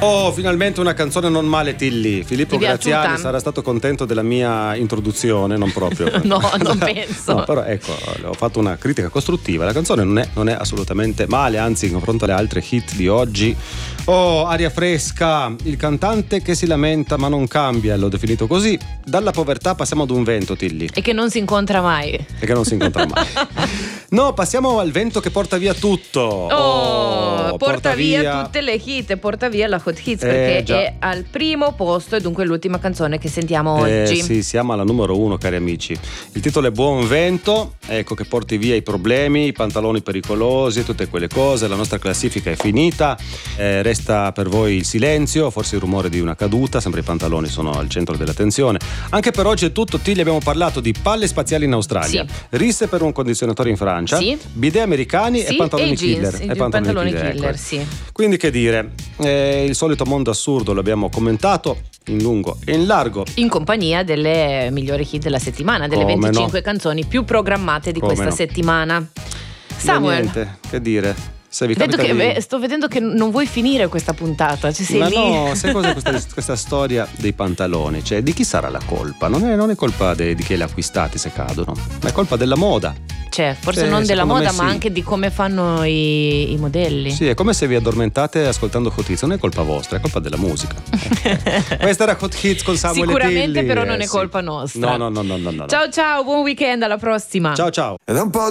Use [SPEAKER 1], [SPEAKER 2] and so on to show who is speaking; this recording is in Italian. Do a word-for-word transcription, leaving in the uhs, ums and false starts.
[SPEAKER 1] Oh, finalmente una canzone non male, Tilly. Filippo Graziani sarà stato contento della mia introduzione, non proprio.
[SPEAKER 2] No, non penso.
[SPEAKER 1] No, però ecco, ho fatto una critica costruttiva. La canzone non è, non è assolutamente male, anzi, in confronto alle altre hit di oggi. Oh, aria fresca, il cantante che si lamenta ma non cambia, l'ho definito così. Dalla povertà passiamo ad un vento, Tilly.
[SPEAKER 2] E che non si incontra mai.
[SPEAKER 1] E che non si incontra mai. No, passiamo al vento che porta via tutto.
[SPEAKER 2] Oh,
[SPEAKER 1] oh
[SPEAKER 2] porta, porta via, via tutte le hit, porta via la hot hits, eh, perché già. È al primo posto e dunque l'ultima canzone che sentiamo
[SPEAKER 1] eh,
[SPEAKER 2] oggi.
[SPEAKER 1] Sì, siamo alla numero uno, cari amici. Il titolo è Buon vento, ecco che porti via i problemi, i pantaloni pericolosi, tutte quelle cose. La nostra classifica è finita, eh, resta per voi il silenzio, forse il rumore di una caduta, sempre i pantaloni sono al centro dell'attenzione. Anche per oggi è tutto, Tilly. Abbiamo parlato di palle spaziali in Australia, sì. Risse per un condizionatore in Francia, sì. Bidet americani, sì, e pantaloni
[SPEAKER 2] e jeans,
[SPEAKER 1] killer,
[SPEAKER 2] e
[SPEAKER 1] e pantaloni,
[SPEAKER 2] pantaloni
[SPEAKER 1] killer,
[SPEAKER 2] killer
[SPEAKER 1] ecco.
[SPEAKER 2] Sì.
[SPEAKER 1] Quindi che dire, eh, il solito mondo assurdo l'abbiamo commentato in lungo e in largo,
[SPEAKER 2] in compagnia delle migliori hit della settimana, delle
[SPEAKER 1] Come
[SPEAKER 2] venticinque
[SPEAKER 1] no.
[SPEAKER 2] canzoni più programmate di
[SPEAKER 1] Come
[SPEAKER 2] questa
[SPEAKER 1] no.
[SPEAKER 2] settimana. Samuel,
[SPEAKER 1] niente, che dire, se vi
[SPEAKER 2] vedo che,
[SPEAKER 1] di...
[SPEAKER 2] beh, sto vedendo che non vuoi finire questa puntata, ci sei
[SPEAKER 1] ma
[SPEAKER 2] lì.
[SPEAKER 1] no, sai cosa questa, questa storia dei pantaloni, cioè di chi sarà la colpa? Non è, non è colpa de, di chi li ha acquistati se cadono, ma è colpa della moda.
[SPEAKER 2] Cioè, forse
[SPEAKER 1] cioè,
[SPEAKER 2] non della moda,
[SPEAKER 1] sì.
[SPEAKER 2] ma anche di come fanno i, i modelli.
[SPEAKER 1] Sì, è come se vi addormentate ascoltando Hot Hits, non è colpa vostra, è colpa della musica. Questa era Hot Hits con Samuel
[SPEAKER 2] Sicuramente
[SPEAKER 1] Tilly.
[SPEAKER 2] però non
[SPEAKER 1] eh,
[SPEAKER 2] è colpa
[SPEAKER 1] sì.
[SPEAKER 2] nostra.
[SPEAKER 1] No, no, no, no, no, no.
[SPEAKER 2] Ciao ciao, buon weekend, alla prossima.
[SPEAKER 1] Ciao ciao.
[SPEAKER 3] Ed è un po'